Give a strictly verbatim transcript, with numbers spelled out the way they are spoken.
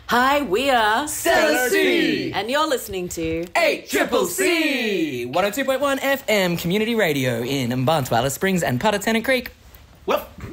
Hi, we are Stellar C. and you're listening to eight Triple C, one oh two point one F M Community Radio in Mbantwa, Alice Springs and Part of Tennant Creek. Well,